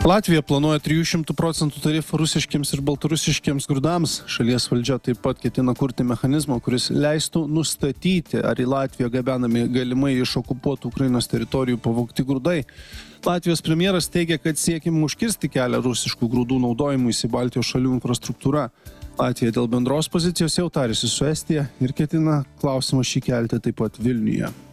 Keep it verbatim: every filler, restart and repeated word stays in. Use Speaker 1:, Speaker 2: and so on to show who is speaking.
Speaker 1: Latvija planuoja trijų šimtų procentų tarifą rusiškiams ir baltarusiškiams grūdams. Šalies valdžia taip pat ketina kurti mechanizmą, kuris leistų nustatyti, ar į Latviją gabenami galimai iš okupuotų Ukrainos teritorijų pavogti grūdai. Latvijos premjeras teigia, kad siekima užkirsti kelią rusiškų grūdų naudojimui į Baltijos šalių infrastruktūrą. Latvija dėl bendros pozicijos jau tarėsi su Estija ir ketina klausimą šį kelti taip pat Vilniuje.